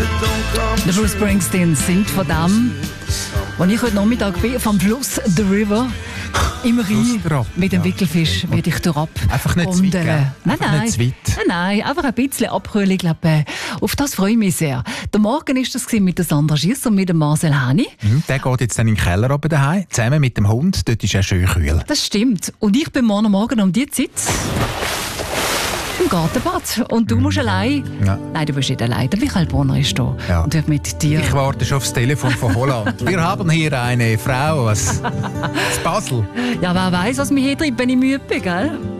Der Bruce Springsteen singt von dem. Als ich heute Nachmittag bin, vom Fluss The River, im Rhein, mit dem Wickelfisch, werde ich durchab. Einfach nicht zu weit, Nein, einfach ein bisschen abkühlen. Ich glaube, auf das freue ich mich sehr. Der Morgen war das mit der Sandra Schiss und mit dem Marcel Hani. Der geht jetzt dann in den Keller oben daheim, zusammen mit dem Hund. Dort ist er schön kühl. Das stimmt. Und ich bin morgen um die Zeit im Gartenbad. Und du musst allein. Ja. Nein, du bist nicht allein. Der Michael Bonner ist da und wird mit dir. Ich warte schon aufs Telefon von Holland. Wir haben hier eine Frau aus Basel. Ja, wer weiß, was mich hier treibt, wenn ich müde bin, gell?